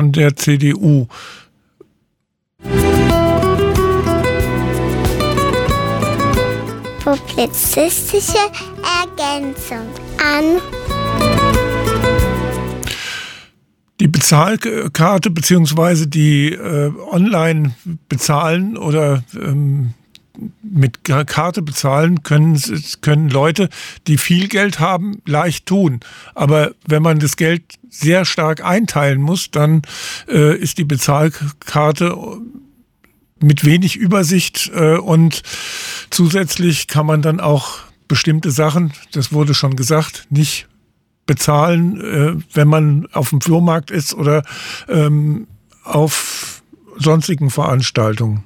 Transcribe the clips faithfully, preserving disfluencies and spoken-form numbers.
von der C D U. Publizistische Ergänzung an Die Bezahlkarte bzw. die äh, online bezahlen oder ähm, mit Karte bezahlen können, können Leute, die viel Geld haben, leicht tun. Aber wenn man das Geld sehr stark einteilen muss, dann äh, ist die Bezahlkarte mit wenig Übersicht äh, und zusätzlich kann man dann auch bestimmte Sachen, das wurde schon gesagt, nicht bezahlen, äh, wenn man auf dem Flohmarkt ist oder ähm, auf sonstigen Veranstaltungen.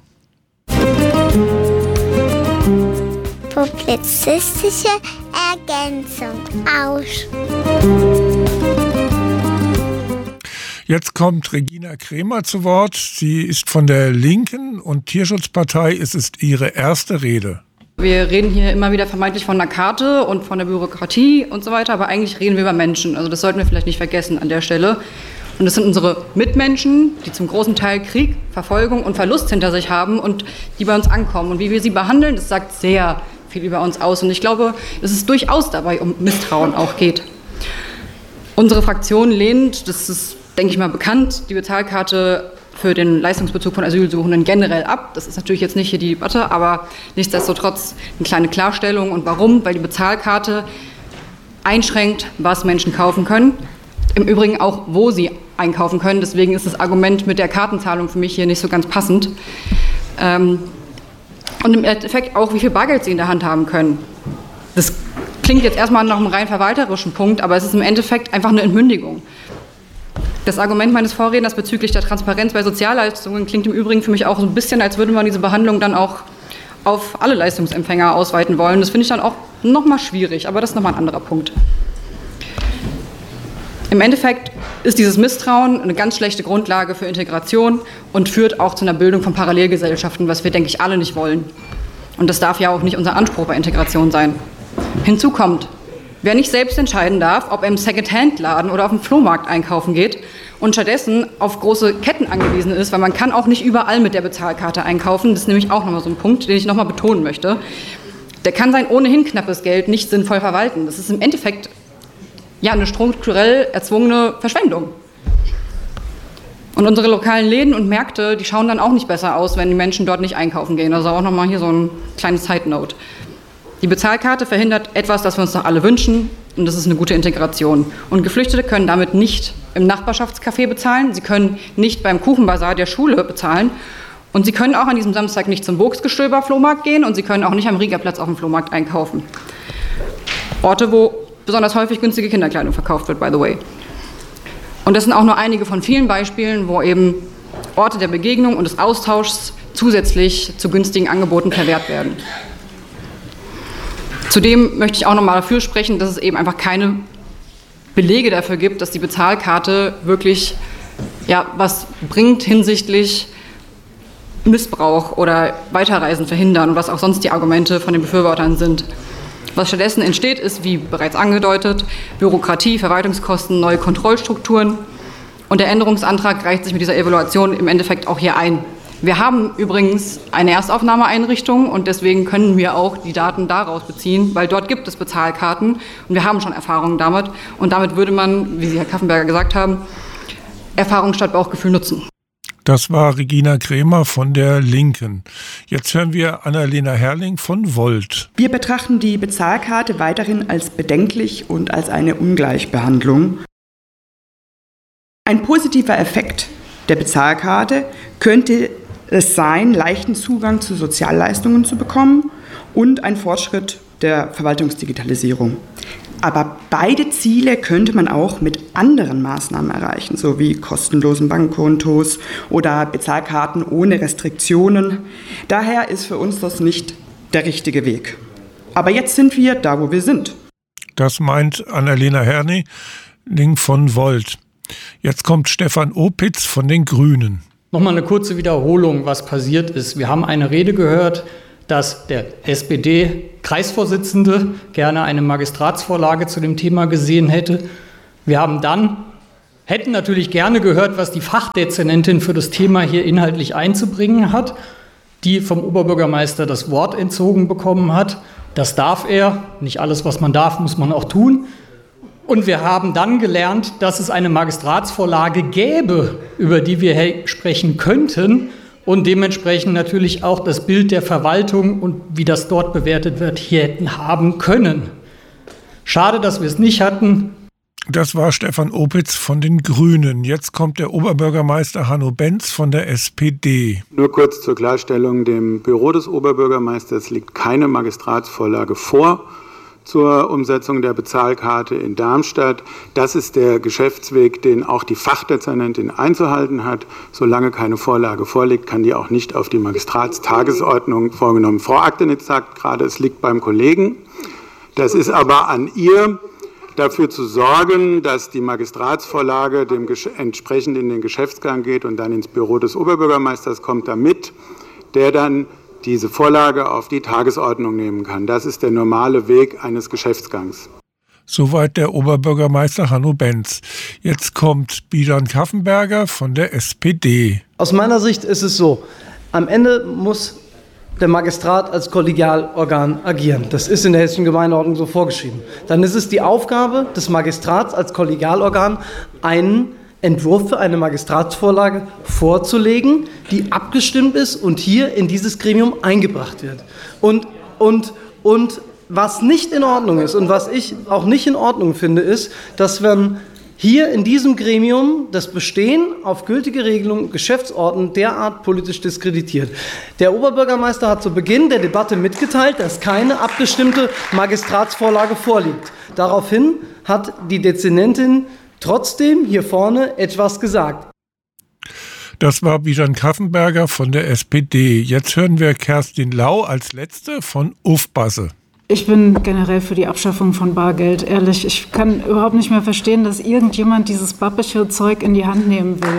Publizistische Ergänzung aus. Jetzt kommt Regina Kremer zu Wort. Sie ist von der Linken und Tierschutzpartei. Es ist ihre erste Rede. Wir reden hier immer wieder vermeintlich von einer Karte und von der Bürokratie und so weiter, aber eigentlich reden wir über Menschen. Also das sollten wir vielleicht nicht vergessen an der Stelle. Und das sind unsere Mitmenschen, die zum großen Teil Krieg, Verfolgung und Verlust hinter sich haben und die bei uns ankommen. Und wie wir sie behandeln, das sagt sehr viel über uns aus. Und ich glaube, dass es durchaus dabei um Misstrauen auch geht. Unsere Fraktion lehnt, das ist, denke ich mal, bekannt, die Bezahlkarte für den Leistungsbezug von Asylsuchenden generell ab. Das ist natürlich jetzt nicht hier die Debatte, aber nichtsdestotrotz eine kleine Klarstellung. Und warum? Weil die Bezahlkarte einschränkt, was Menschen kaufen können. Im Übrigen auch, wo sie einkaufen können. Deswegen ist das Argument mit der Kartenzahlung für mich hier nicht so ganz passend. Ähm, und im Endeffekt auch, wie viel Bargeld sie in der Hand haben können. Das klingt jetzt erstmal nach einem rein verwalterischen Punkt, aber es ist im Endeffekt einfach eine Entmündigung. Das Argument meines Vorredners bezüglich der Transparenz bei Sozialleistungen klingt im Übrigen für mich auch so ein bisschen, als würde man diese Behandlung dann auch auf alle Leistungsempfänger ausweiten wollen. Das finde ich dann auch nochmal schwierig, aber das ist nochmal ein anderer Punkt. Im Endeffekt ist dieses Misstrauen eine ganz schlechte Grundlage für Integration und führt auch zu einer Bildung von Parallelgesellschaften, was wir, denke ich, alle nicht wollen. Und das darf ja auch nicht unser Anspruch bei Integration sein. Hinzu kommt, wer nicht selbst entscheiden darf, ob er im Second-Hand-Laden oder auf dem Flohmarkt einkaufen geht und stattdessen auf große Ketten angewiesen ist, weil man kann auch nicht überall mit der Bezahlkarte einkaufen. Das ist nämlich auch nochmal so ein Punkt, den ich nochmal betonen möchte. Der kann sein ohnehin knappes Geld nicht sinnvoll verwalten. Das ist im Endeffekt ja eine strukturell erzwungene Verschwendung. Und unsere lokalen Läden und Märkte, die schauen dann auch nicht besser aus, wenn die Menschen dort nicht einkaufen gehen. Also auch nochmal hier so ein kleines Side-Note. Die Bezahlkarte verhindert etwas, das wir uns doch alle wünschen, und das ist eine gute Integration. Und Geflüchtete können damit nicht im Nachbarschaftscafé bezahlen, sie können nicht beim Kuchenbazar der Schule bezahlen und sie können auch an diesem Samstag nicht zum Burgsgestöber-Flohmarkt gehen und sie können auch nicht am Riegerplatz auf dem Flohmarkt einkaufen. Orte, wo besonders häufig günstige Kinderkleidung verkauft wird, by the way. Und das sind auch nur einige von vielen Beispielen, wo eben Orte der Begegnung und des Austauschs zusätzlich zu günstigen Angeboten verwehrt werden. Zudem möchte ich auch noch mal dafür sprechen, dass es eben einfach keine Belege dafür gibt, dass die Bezahlkarte wirklich ja, was bringt hinsichtlich Missbrauch oder Weiterreisen verhindern und was auch sonst die Argumente von den Befürwortern sind. Was stattdessen entsteht, ist, wie bereits angedeutet, Bürokratie, Verwaltungskosten, neue Kontrollstrukturen. Und der Änderungsantrag reicht sich mit dieser Evaluation im Endeffekt auch hier ein. Wir haben übrigens eine Erstaufnahmeeinrichtung und deswegen können wir auch die Daten daraus beziehen, weil dort gibt es Bezahlkarten und wir haben schon Erfahrungen damit. Und damit würde man, wie Sie, Herr Kaffenberger, gesagt haben, Erfahrung statt Bauchgefühl nutzen. Das war Regina Kremer von der Linken. Jetzt hören wir Annalena Herrling von Volt. Wir betrachten die Bezahlkarte weiterhin als bedenklich und als eine Ungleichbehandlung. Ein positiver Effekt der Bezahlkarte könnte es sein, leichten Zugang zu Sozialleistungen zu bekommen und ein Fortschritt der Verwaltungsdigitalisierung. Aber beide Ziele könnte man auch mit anderen Maßnahmen erreichen, so wie kostenlosen Bankkontos oder Bezahlkarten ohne Restriktionen. Daher ist für uns das nicht der richtige Weg. Aber jetzt sind wir da, wo wir sind. Das meint Annalena Herrling von Volt. Jetzt kommt Stefan Opitz von den Grünen. Nochmal eine kurze Wiederholung, was passiert ist. Wir haben eine Rede gehört, dass der S P D-Kreisvorsitzende gerne eine Magistratsvorlage zu dem Thema gesehen hätte. Wir haben dann hätten natürlich gerne gehört, was die Fachdezernentin für das Thema hier inhaltlich einzubringen hat, die vom Oberbürgermeister das Wort entzogen bekommen hat. Das darf er. Nicht alles, was man darf, muss man auch tun. Und wir haben dann gelernt, dass es eine Magistratsvorlage gäbe, über die wir sprechen könnten und dementsprechend natürlich auch das Bild der Verwaltung und wie das dort bewertet wird, hier hätten haben können. Schade, dass wir es nicht hatten. Das war Stefan Opitz von den Grünen. Jetzt kommt der Oberbürgermeister Hanno Benz von der S P D. Nur kurz zur Klarstellung. Dem Büro des Oberbürgermeisters liegt keine Magistratsvorlage vor zur Umsetzung der Bezahlkarte in Darmstadt. Das ist der Geschäftsweg, den auch die Fachdezernentin einzuhalten hat. Solange keine Vorlage vorliegt, kann die auch nicht auf die Magistratstagesordnung vorgenommen. Frau Aktenitz sagt gerade, es liegt beim Kollegen. Das ist aber an ihr, dafür zu sorgen, dass die Magistratsvorlage dem entsprechend in den Geschäftsgang geht und dann ins Büro des Oberbürgermeisters kommt, damit der dann diese Vorlage auf die Tagesordnung nehmen kann. Das ist der normale Weg eines Geschäftsgangs. Soweit der Oberbürgermeister Hanno Benz. Jetzt kommt Bijan Kaffenberger von der S P D. Aus meiner Sicht ist es so, am Ende muss der Magistrat als Kollegialorgan agieren. Das ist in der Hessischen Gemeindeordnung so vorgeschrieben. Dann ist es die Aufgabe des Magistrats als Kollegialorgan, einen Entwurf für eine Magistratsvorlage vorzulegen, die abgestimmt ist und hier in dieses Gremium eingebracht wird. Und, und, und was nicht in Ordnung ist und was ich auch nicht in Ordnung finde, ist, dass wenn hier in diesem Gremium das Bestehen auf gültige Regelungen, Geschäftsordnung derart politisch diskreditiert. Der Oberbürgermeister hat zu Beginn der Debatte mitgeteilt, dass keine abgestimmte Magistratsvorlage vorliegt. Daraufhin hat die Dezernentin trotzdem hier vorne etwas gesagt. Das war Bijan Kaffenberger von der S P D. Jetzt hören wir Kerstin Lau als Letzte von Ufbasse. Ich bin generell für die Abschaffung von Bargeld, ehrlich. Ich kann überhaupt nicht mehr verstehen, dass irgendjemand dieses babpische Zeug in die Hand nehmen will.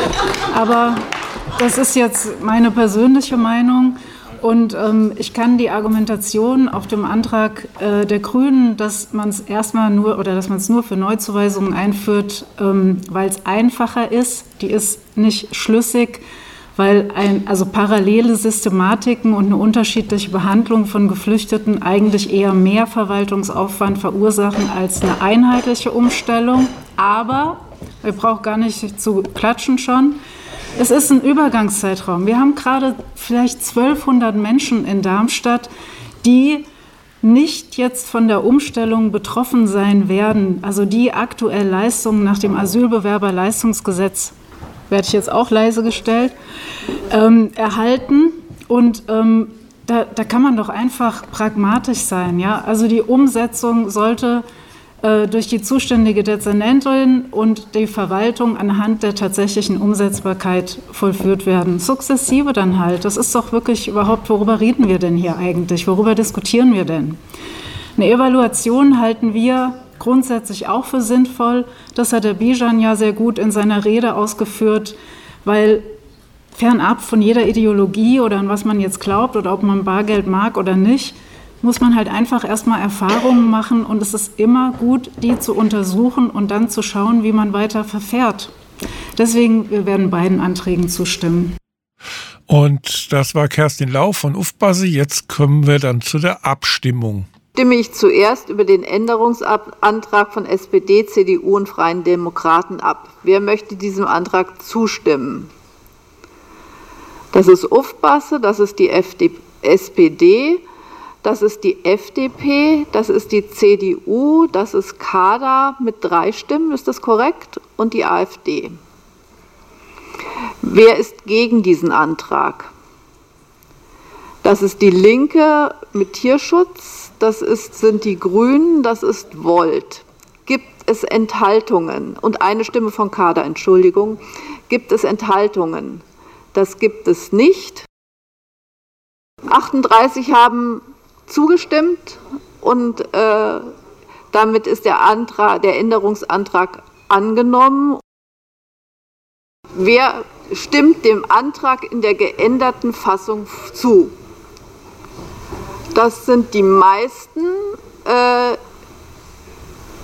Aber das ist jetzt meine persönliche Meinung. Und ähm, ich kann die Argumentation auf dem Antrag äh, der Grünen, dass man es erstmal nur oder dass man es nur für Neuzuweisungen einführt, ähm, weil es einfacher ist, die ist nicht schlüssig, weil ein, also parallele Systematiken und eine unterschiedliche Behandlung von Geflüchteten eigentlich eher mehr Verwaltungsaufwand verursachen als eine einheitliche Umstellung. Aber, wir brauchen gar nicht zu klatschen schon, es ist ein Übergangszeitraum. Wir haben gerade vielleicht zwölfhundert Menschen in Darmstadt, die nicht jetzt von der Umstellung betroffen sein werden, also die aktuell Leistungen nach dem Asylbewerberleistungsgesetz, werde ich jetzt auch leise gestellt, ähm, erhalten. Und ähm, da, da kann man doch einfach pragmatisch sein. Ja? Also die Umsetzung sollte äh, durch die zuständige Dezernentin und die Verwaltung anhand der tatsächlichen Umsetzbarkeit vollführt werden. Sukzessive dann halt. Das ist doch wirklich überhaupt, worüber reden wir denn hier eigentlich? Worüber diskutieren wir denn? Eine Evaluation halten wir grundsätzlich auch für sinnvoll. Das hat der Bijan ja sehr gut in seiner Rede ausgeführt, weil fernab von jeder Ideologie oder an was man jetzt glaubt oder ob man Bargeld mag oder nicht, muss man halt einfach erstmal Erfahrungen machen und es ist immer gut, die zu untersuchen und dann zu schauen, wie man weiter verfährt. Deswegen, wir werden beiden Anträgen zustimmen. Und das war Kerstin Lau von Ufbasse. Jetzt kommen wir dann zu der Abstimmung. Stimme ich zuerst über den Änderungsantrag von S P D, C D U und Freien Demokraten ab. Wer möchte diesem Antrag zustimmen? Das ist Ufbasse, das ist die F D S P D, das ist die F D P, das ist die C D U, das ist Kader mit drei Stimmen, ist das korrekt? Und die AfD. Wer ist gegen diesen Antrag? Das ist die Linke mit Tierschutz, das ist, sind die Grünen, das ist Volt. Gibt es Enthaltungen? Und eine Stimme von Kader, Entschuldigung. Gibt es Enthaltungen? Das gibt es nicht. achtunddreißig haben zugestimmt und äh, damit ist der, Antrag, der Änderungsantrag angenommen. Wer stimmt dem Antrag in der geänderten Fassung zu? Das sind die meisten. Äh,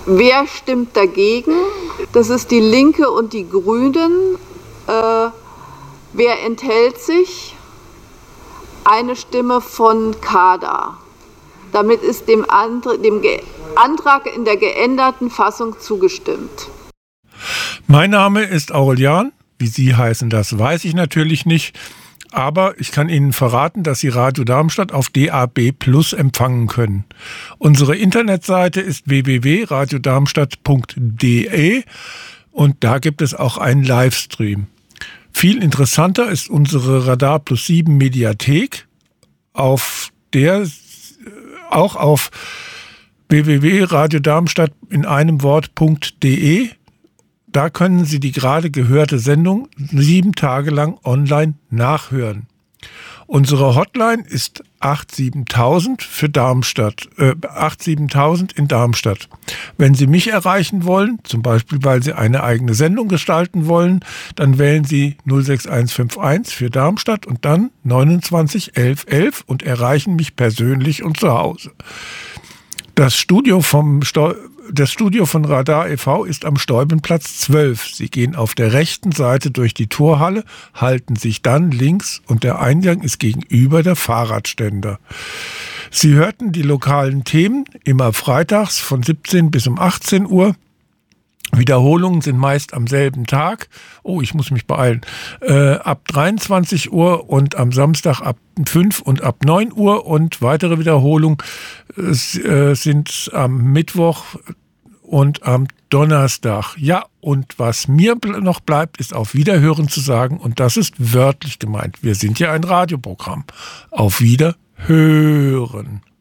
Wer stimmt dagegen? Das ist die Linke und die Grünen. Äh, wer enthält sich? Eine Stimme von Kader. Damit ist dem, Antrag, dem Antrag in der geänderten Fassung zugestimmt. Mein Name ist Aurelian. Wie Sie heißen, das weiß ich natürlich nicht. Aber ich kann Ihnen verraten, dass Sie Radio Darmstadt auf D A B Plus empfangen können. Unsere Internetseite ist w w w punkt radio darmstadt punkt d e und da gibt es auch einen Livestream. Viel interessanter ist unsere Radar Plus sieben Mediathek, auf der auch auf w w w punkt radio darmstadt in einem Wort.de. Da können Sie die gerade gehörte Sendung sieben Tage lang online nachhören. Unsere Hotline ist acht sieben tausend für Darmstadt, äh, acht sieben tausend in Darmstadt. Wenn Sie mich erreichen wollen, zum Beispiel weil Sie eine eigene Sendung gestalten wollen, dann wählen Sie null sechs eins fünf eins für Darmstadt und dann neunundzwanzig elf elf und erreichen mich persönlich und zu Hause. Das Studio vom Steu- Das Studio von Radar e V ist am Steubenplatz zwölf. Sie gehen auf der rechten Seite durch die Torhalle, halten sich dann links und der Eingang ist gegenüber der Fahrradständer. Sie hörten die lokalen Themen immer freitags von siebzehn bis um achtzehn Uhr. Wiederholungen sind meist am selben Tag. Oh, ich muss mich beeilen. Äh, ab dreiundzwanzig Uhr und am Samstag ab fünf und ab neun Uhr. Und weitere Wiederholungen äh, sind am Mittwoch und am Donnerstag. Ja, und was mir noch bleibt, ist auf Wiederhören zu sagen. Und das ist wörtlich gemeint. Wir sind ja ein Radioprogramm. Auf Wiederhören.